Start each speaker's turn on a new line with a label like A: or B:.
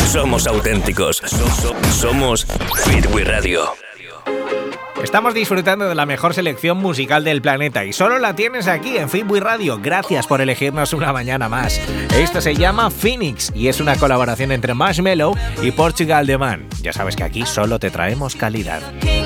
A: Somos auténticos. Somos Fitwi Radio.
B: Estamos disfrutando de la mejor selección musical del planeta y solo la tienes aquí en Fitwi Radio. Gracias por elegirnos una mañana más. Esto se llama Phoenix y es una colaboración entre Marshmello y Portugal The Man. Ya sabes que aquí solo te traemos calidad.